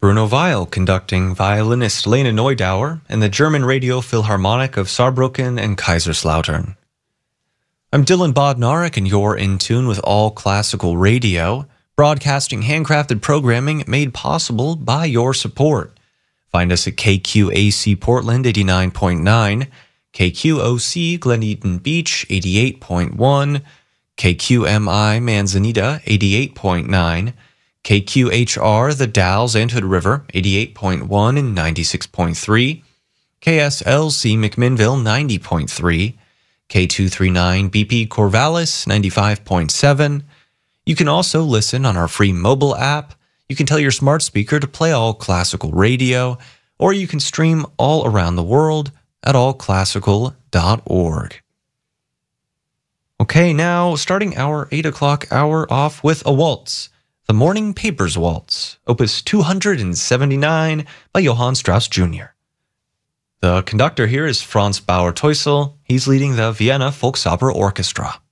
Bruno Weil conducting violinist Lena Neudauer and the German Radio Philharmonic of Saarbrücken and Kaiserslautern. I'm Dylan Bodnarik, and you're in tune with All Classical Radio, broadcasting handcrafted programming made possible by your support. Find us at KQAC Portland 89.9, KQOC Glen Eden Beach 88.1, KQMI Manzanita 88.9, KQHR The Dalles and Hood River 88.1 and 96.3, KSLC McMinnville 90.3, K239 BP Corvallis 95.7. You can also listen on our free mobile app. You can tell your smart speaker to play All Classical Radio, or you can stream all around the world at allclassical.org. Okay, now starting our 8 o'clock hour off with a waltz, the Morning Papers Waltz, opus 279 by Johann Strauss Jr. The conductor here is Franz Bauer-Teusel. He's leading the Vienna Volksoper Orchestra.